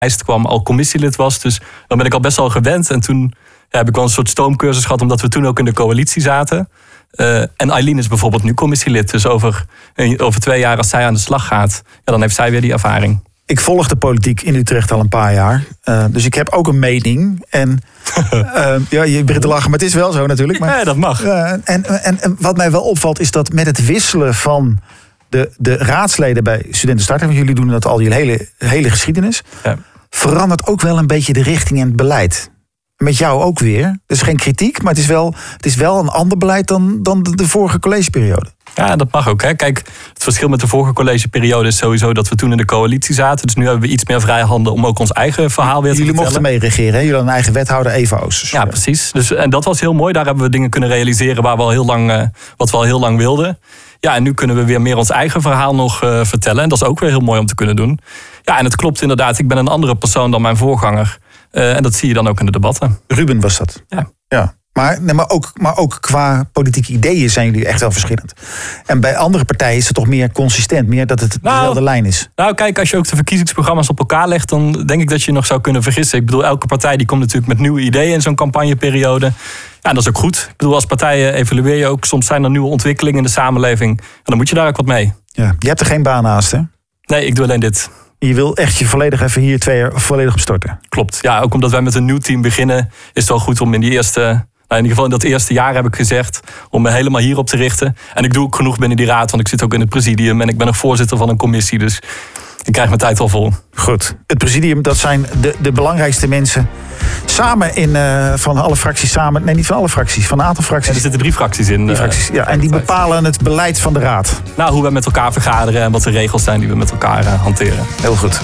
lijst kwam, al commissielid was. Dus dan ben ik al best wel gewend. En toen heb ik wel een soort stoomcursus gehad, omdat we toen ook in de coalitie zaten. En Eileen is bijvoorbeeld nu commissielid. Dus over 2 jaar, als zij aan de slag gaat, dan heeft zij weer die ervaring. Ik volg de politiek in Utrecht al een paar jaar. Dus ik heb ook een mening. En je begint te lachen, maar het is wel zo natuurlijk. Maar, ja, dat mag. En wat mij wel opvalt is dat met het wisselen van de raadsleden bij Studentenstart, want jullie doen dat al jullie hele geschiedenis, verandert ook wel een beetje de richting en het beleid. Met jou ook weer. Dat is geen kritiek, maar het is wel een ander beleid dan de vorige collegeperiode. Ja, dat mag ook. Hè. Kijk, het verschil met de vorige collegeperiode is sowieso dat we toen in de coalitie zaten. Dus nu hebben we iets meer vrije handen om ook ons eigen verhaal weer te vertellen. Jullie mochten mee regeren, hè? Jullie hadden een eigen wethouder, Eva Oosters. Ja, precies. Dus, en dat was heel mooi. Daar hebben we dingen kunnen realiseren waar we wat we al heel lang wilden. Ja, en nu kunnen we weer meer ons eigen verhaal nog vertellen. En dat is ook weer heel mooi om te kunnen doen. Ja, en het klopt inderdaad. Ik ben een andere persoon dan mijn voorganger. En dat zie je dan ook in de debatten. Ruben was dat. Ja. Maar ook qua politieke ideeën zijn jullie echt wel verschillend. En bij andere partijen is het toch meer consistent. Meer dat het dezelfde lijn is. Nou kijk, als je ook de verkiezingsprogramma's op elkaar legt, dan denk ik dat je nog zou kunnen vergissen. Ik bedoel, elke partij die komt natuurlijk met nieuwe ideeën in zo'n campagneperiode. Ja, dat is ook goed. Ik bedoel, als partijen evalueer je ook. Soms zijn er nieuwe ontwikkelingen in de samenleving. En dan moet je daar ook wat mee. Ja, je hebt er geen baan naast, hè? Nee, ik doe alleen dit. Je wil echt je volledig even hier 2 jaar volledig op storten. Klopt. Ja, ook omdat wij met een nieuw team beginnen, is het wel goed om in die eerste, in ieder geval in dat eerste jaar heb ik gezegd, om me helemaal hierop te richten. En ik doe ook genoeg binnen die raad, want ik zit ook in het presidium en ik ben nog voorzitter van een commissie. Dus ik krijg mijn tijd wel vol. Goed. Het presidium, dat zijn de belangrijkste mensen. Samen van alle fracties samen. Nee, niet van alle fracties, van een aantal fracties. Ja, er zitten 3 fracties in. En die bepalen het beleid van de raad. Nou, hoe we met elkaar vergaderen en wat de regels zijn die we met elkaar hanteren. Heel goed.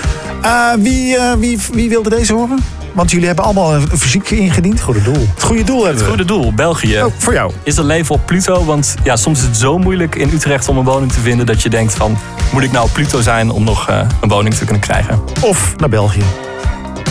Wie wilde deze horen? Want jullie hebben allemaal een verzoek ingediend. Goede doel. Het goede doel hebben we. Het goede doel, België. Ook voor jou. Is er leven op Pluto? Want ja, soms is het zo moeilijk in Utrecht om een woning te vinden dat je denkt van, moet ik nou op Pluto zijn om nog een woning te kunnen krijgen? Of naar België.